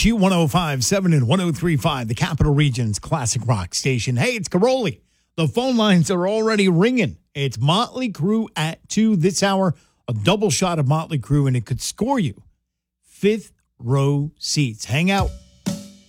Q1057 and 1035, the Capital Region's classic rock station. Hey, it's Caroli. The phone lines are already ringing. It's Motley Crue at 2 this hour, a double shot of Motley Crue, and it could score you fifth row seats. Hang out.